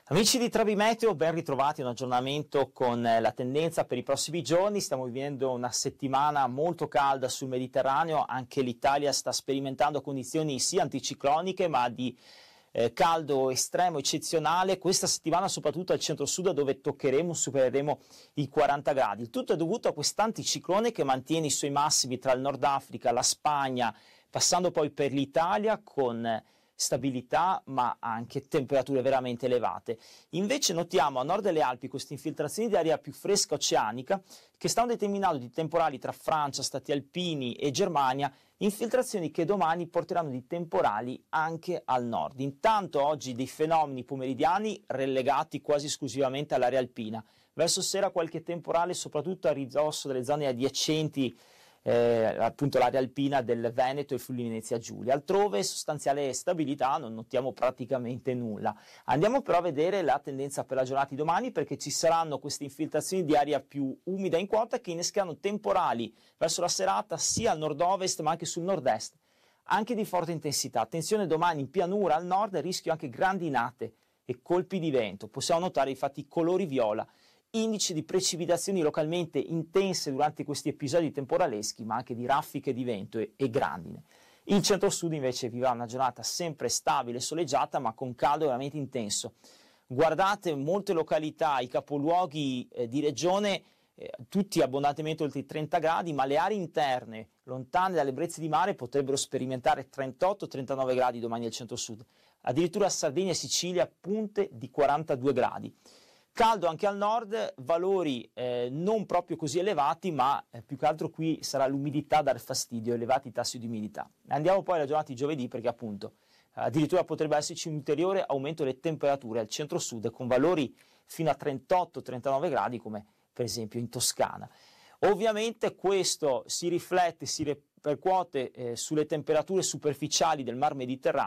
Amici di Trebi Meteo, ben ritrovati a un aggiornamento con la tendenza per i prossimi giorni. Stiamo vivendo una settimana molto calda sul Mediterraneo, anche l'Italia sta sperimentando condizioni sia anticicloniche ma di caldo estremo eccezionale. Questa settimana soprattutto al centro-sud dove supereremo i 40 gradi. Il tutto è dovuto a quest'anticiclone che mantiene i suoi massimi tra il Nord Africa, la Spagna, passando poi per l'Italia con stabilità ma anche temperature veramente elevate. Invece notiamo a nord delle Alpi queste infiltrazioni di aria più fresca oceanica che stanno determinando di temporali tra Francia, Stati Alpini e Germania, infiltrazioni che domani porteranno di temporali anche al nord. Intanto oggi dei fenomeni pomeridiani relegati quasi esclusivamente all'area alpina. Verso sera qualche temporale soprattutto a ridosso delle zone adiacenti appunto l'area alpina del Veneto e Friuli Venezia Giulia. Altrove sostanziale stabilità, non notiamo praticamente nulla. Andiamo però a vedere la tendenza per la giornata di domani, perché ci saranno queste infiltrazioni di aria più umida in quota che innescheranno temporali verso la serata sia al nord-ovest ma anche sul nord-est, anche di forte intensità. Attenzione domani in pianura al nord, rischio anche grandinate e colpi di vento. Possiamo notare infatti i colori viola, indice di precipitazioni localmente intense durante questi episodi temporaleschi, ma anche di raffiche di vento e grandine. Il centro-sud invece vivrà una giornata sempre stabile e soleggiata, ma con caldo veramente intenso. Guardate molte località, i capoluoghi di regione, tutti abbondantemente oltre i 30 gradi, ma le aree interne, lontane dalle brezze di mare, potrebbero sperimentare 38-39 gradi domani al centro-sud. Addirittura Sardegna e Sicilia punte di 42 gradi. Caldo anche al nord, valori non proprio così elevati, ma più che altro qui sarà l'umidità a dar fastidio, elevati tassi di umidità. Andiamo poi alla giornata di giovedì, perché appunto addirittura potrebbe esserci un ulteriore aumento delle temperature al centro-sud con valori fino a 38-39 gradi, come per esempio in Toscana. Ovviamente questo si riflette, si ripercuote sulle temperature superficiali del Mar Mediterraneo,